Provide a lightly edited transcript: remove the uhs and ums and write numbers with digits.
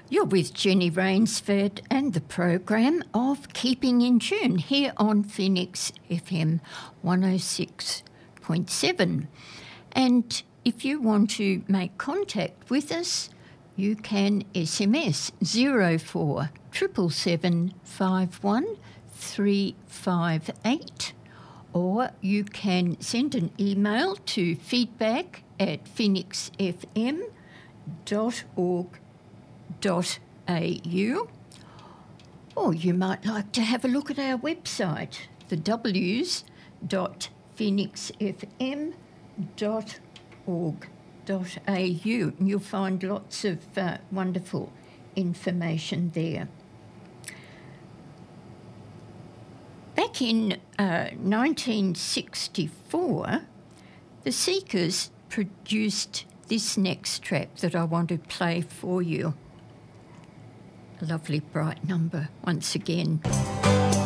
You're with Jenny Rainsford and the program of Keeping in Tune here on Phoenix FM 106.7. And if you want to make contact with us, you can SMS 04 777 51358, or you can send an email to feedback@phoenixfm.org.au, or you might like to have a look at our website, the w's.phoenixfm.org.au, and you'll find lots of wonderful information there. Back in 1964, the Seekers produced this next track that I want to play for you. A lovely bright number once again.